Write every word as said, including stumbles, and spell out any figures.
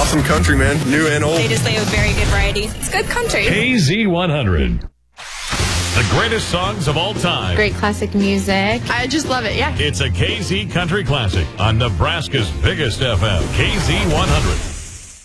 awesome country, man. New and old. They just play a very good variety. It's good country. K Z one hundred. The greatest songs of all time. Great classic music. I just love it, yeah. It's a K Z Country Classic on Nebraska's biggest F M, K Z one hundred.